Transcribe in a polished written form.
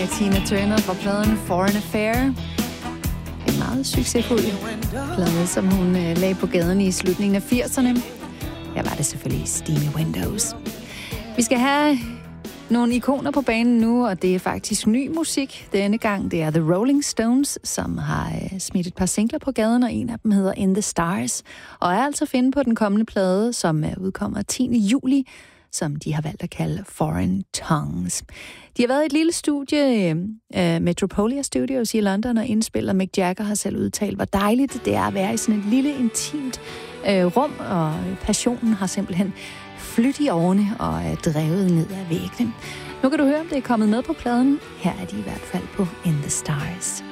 Tina Turner fra pladen Foreign Affair. En meget succesfuld plade, som hun lagde på gaden i slutningen af 80'erne. Her var det selvfølgelig Steamy Windows. Vi skal have nogle ikoner på banen nu, og det er faktisk ny musik denne gang. Det er The Rolling Stones, som har smidt et par singler på gaden, og en af dem hedder In the Stars, og er altså finde på den kommende plade, som udkommer 10. juli, som de har valgt at kalde Foreign Tongues. De har været i et lille studie, Metropolia Studios i London, og indspiller. Mick Jagger har selv udtalt, hvor dejligt det er at være i sådan et lille, intimt rum, og passionen har simpelthen flyttet i årene og er drevet ned ad væggene. Nu kan du høre, om det er kommet med på pladen. Her er de i hvert fald på In the Stars.